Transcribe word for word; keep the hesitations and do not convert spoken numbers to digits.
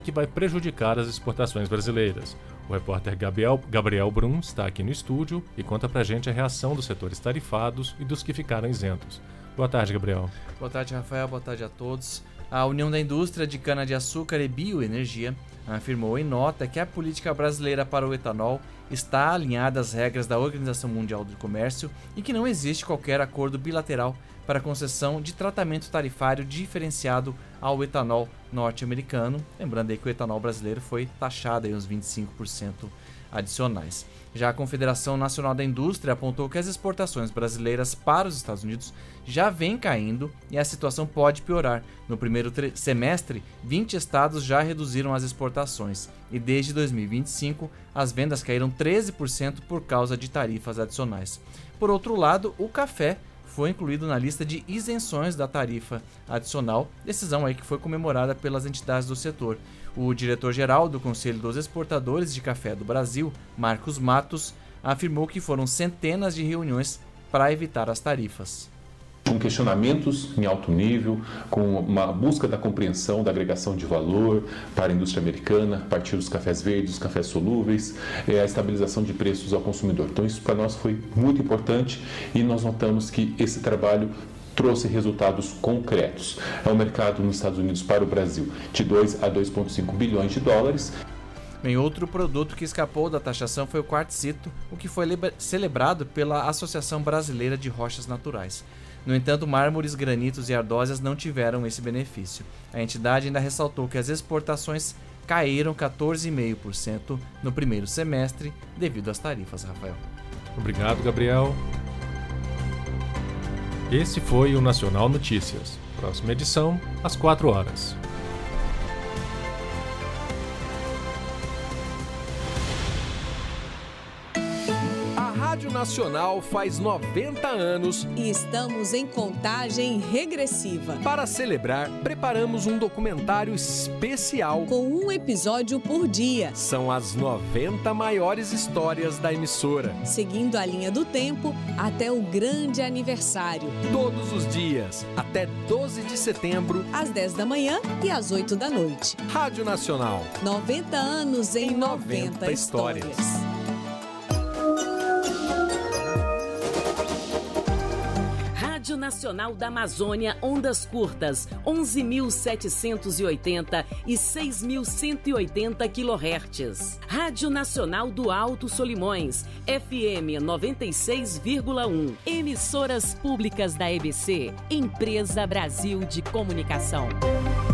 que vai prejudicar as exportações brasileiras. O repórter Gabriel, Gabriel Brum está aqui no estúdio e conta pra gente a reação dos setores tarifados e dos que ficaram isentos. Boa tarde, Gabriel. Boa tarde, Rafael. Boa tarde a todos. A União da Indústria de Cana-de-Açúcar e Bioenergia afirmou em nota que a política brasileira para o etanol está alinhada às regras da Organização Mundial do Comércio e que não existe qualquer acordo bilateral para concessão de tratamento tarifário diferenciado ao etanol norte-americano. Lembrando aí que o etanol brasileiro foi taxado em uns vinte e cinco por cento adicionais. Já a Confederação Nacional da Indústria apontou que as exportações brasileiras para os Estados Unidos já vêm caindo e a situação pode piorar. No primeiro semestre, vinte estados já reduziram as exportações e desde dois mil e vinte e cinco as vendas caíram treze por cento por causa de tarifas adicionais. Por outro lado, o café foi incluído na lista de isenções da tarifa adicional, decisão aí que foi comemorada pelas entidades do setor. O diretor-geral do Conselho dos Exportadores de Café do Brasil, Marcos Matos, afirmou que foram centenas de reuniões para evitar as tarifas. Com questionamentos em alto nível, com uma busca da compreensão da agregação de valor para a indústria americana, a partir dos cafés verdes, dos cafés solúveis, a estabilização de preços ao consumidor. Então isso para nós foi muito importante e nós notamos que esse trabalho trouxe resultados concretos. É um mercado nos Estados Unidos para o Brasil de dois a dois vírgula cinco bilhões de dólares. Bem, outro produto que escapou da taxação foi o quartzito, o que foi celebrado pela Associação Brasileira de Rochas Naturais. No entanto, mármores, granitos e ardósias não tiveram esse benefício. A entidade ainda ressaltou que as exportações caíram quatorze vírgula cinco por cento no primeiro semestre devido às tarifas, Rafael. Obrigado, Gabriel. Esse foi o Nacional Notícias. Próxima edição, às quatro horas. A Rádio Nacional faz noventa anos e estamos em contagem regressiva. Para celebrar, preparamos um documentário especial com um episódio por dia. São as noventa maiores histórias da emissora, seguindo a linha do tempo até o grande aniversário. Todos os dias, até doze de setembro, às dez da manhã e às oito da noite. Rádio Nacional. noventa anos em, em noventa histórias. histórias. Rádio Nacional da Amazônia, ondas curtas, onze mil setecentos e oitenta e seis mil cento e oitenta quilohertz. Rádio Nacional do Alto Solimões, F M noventa e seis vírgula um. Emissoras públicas da E B C, Empresa Brasil de Comunicação.